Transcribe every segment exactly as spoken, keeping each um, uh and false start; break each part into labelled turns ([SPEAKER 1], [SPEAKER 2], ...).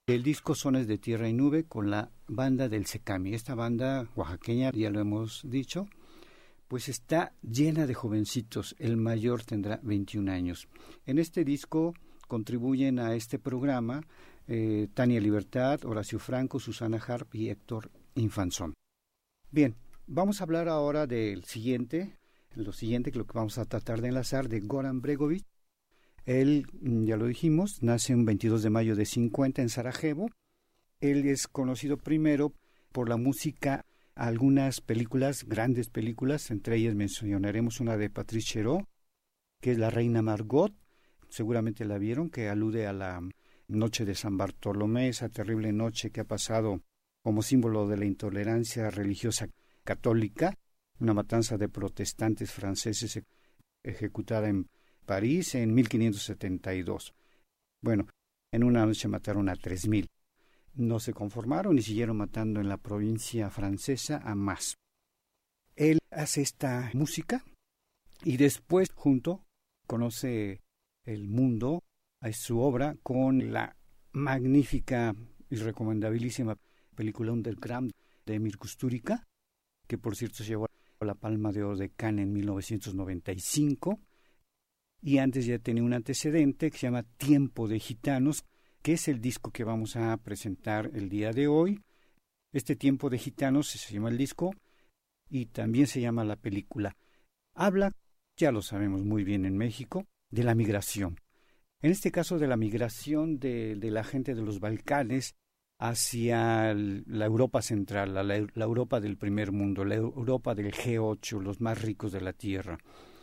[SPEAKER 1] El disco Sones de Tierra y Nube con la banda del Secami. Esta banda oaxaqueña, ya lo hemos dicho, pues está llena de jovencitos. El mayor tendrá veintiún años. En este disco contribuyen a este programa eh, Tania Libertad, Horacio Franco, Susana Harp y Héctor Infanzón. Bien, vamos a hablar ahora del siguiente, lo siguiente que lo que vamos a tratar de enlazar, de Goran Bregović. Él, ya lo dijimos, nace un veintidós de mayo de cincuenta en Sarajevo. Él es conocido primero por la música a algunas películas, grandes películas, entre ellas mencionaremos una de Patrice Chéreau, que es La Reina Margot, seguramente la vieron, que alude a la noche de San Bartolomé, esa terrible noche que ha pasado como símbolo de la intolerancia religiosa católica, una matanza de protestantes franceses ejecutada en París en mil quinientos setenta y dos. Bueno, en una noche mataron a tres mil. No se conformaron y siguieron matando en la provincia francesa a más. Él hace esta música y después, junto, conoce el mundo, a su obra, con la magnífica y recomendabilísima película Underground de Emir Kusturica, que por cierto se llevó la Palma de Oro de Cannes en mil novecientos noventa y cinco. Y antes ya tenía un antecedente que se llama Tiempo de Gitanos, que es el disco que vamos a presentar el día de hoy. Este Tiempo de Gitanos se llama el disco y también se llama la película. Habla, ya lo sabemos muy bien en México, de la migración. En este caso de la migración de, de la gente de los Balcanes hacia la Europa central, la, la Europa del primer mundo, la Europa del G ocho, los más ricos de la tierra.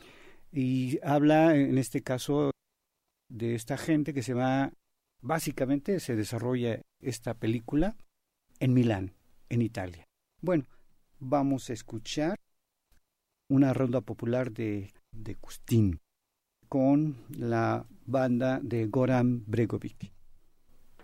[SPEAKER 1] Y habla, en este caso, de esta gente que se va, básicamente se desarrolla esta película en Milán, en Italia. Bueno, vamos a escuchar una ronda popular de, de Custín con la banda de Goran Bregović.